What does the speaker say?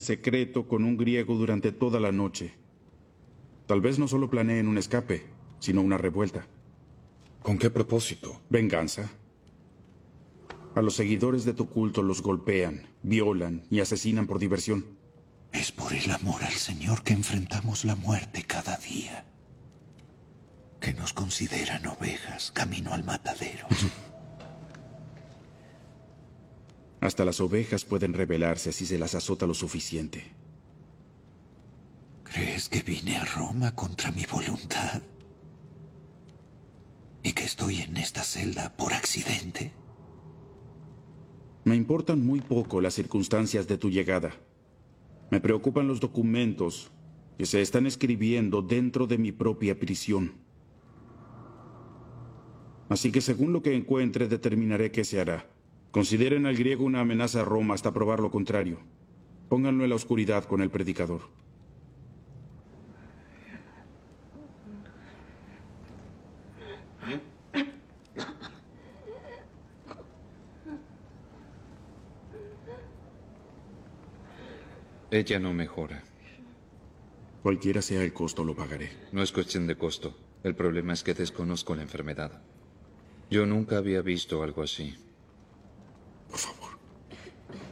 secreto con un griego durante toda la noche. Tal vez no solo planeen un escape, sino una revuelta. ¿Con qué propósito? Venganza. A los seguidores de tu culto los golpean, violan y asesinan por diversión. Es por el amor al Señor que enfrentamos la muerte cada día. Que nos consideran ovejas camino al matadero. Hasta las ovejas pueden rebelarse si se las azota lo suficiente. ¿Crees que vine a Roma contra mi voluntad? ¿Y que estoy en esta celda por accidente? Me importan muy poco las circunstancias de tu llegada. Me preocupan los documentos que se están escribiendo dentro de mi propia prisión. Así que según lo que encuentre, determinaré qué se hará. Consideren al griego una amenaza a Roma hasta probar lo contrario. Pónganlo en la oscuridad con el predicador. Ella no mejora. Cualquiera sea el costo, lo pagaré. No es cuestión de costo. El problema es que desconozco la enfermedad. Yo nunca había visto algo así. Por favor.